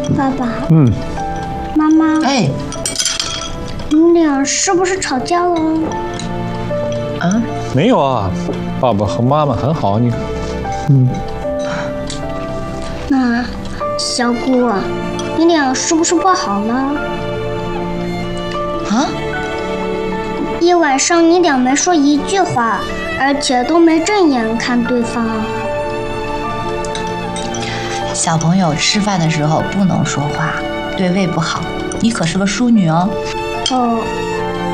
爸爸，妈妈， 哎， 你们俩是不是吵架了？ 啊， 没有啊，爸爸和妈妈很好，你看。 那小姑，你俩是不是不好了？ 啊？ 一晚上你俩没说一句话，而且都没正眼看对方。 小朋友吃饭的时候不能说话，对胃不好。你可是个淑女哦。 哦，